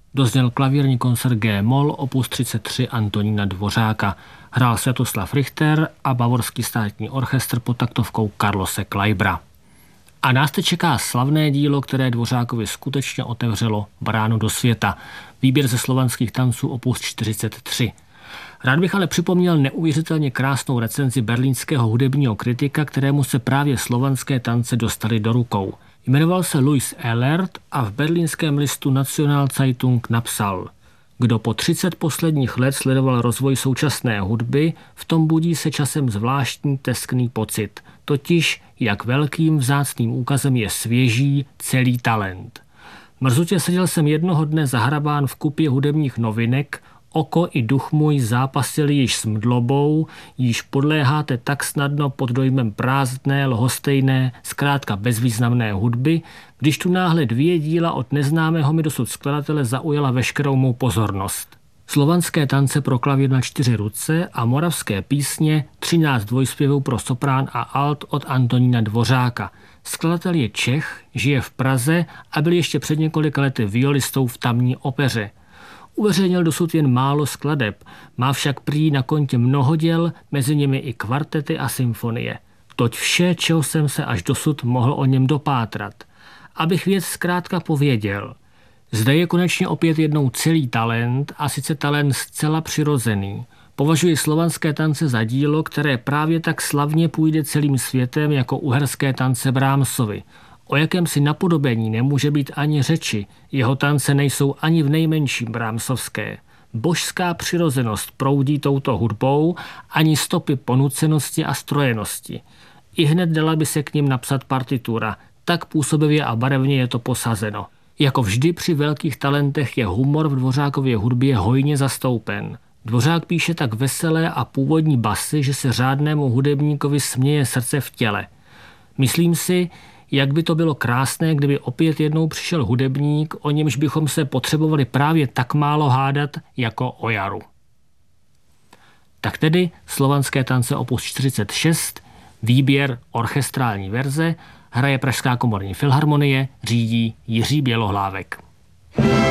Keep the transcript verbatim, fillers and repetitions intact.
Dozněl klavírní koncert G-moll opus třicet tři Antonína Dvořáka. Hrál Světoslav Richter a Bavorský státní orchestr pod taktovkou Carlose Kleibera. A nás teď čeká slavné dílo, které Dvořákovi skutečně otevřelo bránu do světa. Výběr ze slovanských tanců opus čtyřicet tři. Rád bych ale připomněl neuvěřitelně krásnou recenzi berlínského hudebního kritika, kterému se právě slovanské tance dostaly do rukou. Jmenoval se Louis Ehlert a v berlínském listu National Zeitung napsal: Kdo po třicet posledních let sledoval rozvoj současné hudby, v tom budí se časem zvláštní teskný pocit, totiž jak velkým vzácným úkazem je svěží celý talent. Mrzutě seděl jsem jednoho dne zahrabán v kupě hudebních novinek, oko i duch můj zápasili již s mdlobou, již podléháte tak snadno pod dojmem prázdné, lhostejné, zkrátka bezvýznamné hudby, když tu náhle dvě díla od neznámého mi dosud skladatele zaujala veškerou mou pozornost. Slovanské tance pro klavír na čtyři ruce a moravské písně třináct dvojspěvů pro soprán a alt od Antonína Dvořáka. Skladatel je Čech, žije v Praze a byl ještě před několika lety violistou v tamní opeře. Uveřejnil dosud jen málo skladeb, má však prý na kontě mnoho děl, mezi nimi i kvartety a symfonie. Toť vše, čeho jsem se až dosud mohl o něm dopátrat. Abych věc zkrátka pověděl. Zde je konečně opět jednou celý talent, a sice talent zcela přirozený. Považuji slovanské tance za dílo, které právě tak slavně půjde celým světem jako uherské tance Brahmsovy. O jakémsi napodobení nemůže být ani řeči, jeho tance nejsou ani v nejmenším brahmsovské. Božská přirozenost proudí touto hudbou, ani stopy ponucenosti a strojenosti. I hned dala by se k nim napsat partitura, tak působivě a barevně je to posazeno. Jako vždy při velkých talentech je humor v Dvořákově hudbě hojně zastoupen. Dvořák píše tak veselé a původní basy, že se řádnému hudebníkovi směje srdce v těle. Myslím si, jak by to bylo krásné, kdyby opět jednou přišel hudebník, o němž bychom se potřebovali právě tak málo hádat jako o jaru. Tak tedy slovanské tance opus čtyřicet šest, výběr orchestrální verze, hraje Pražská komorní filharmonie, řídí Jiří Bělohlávek.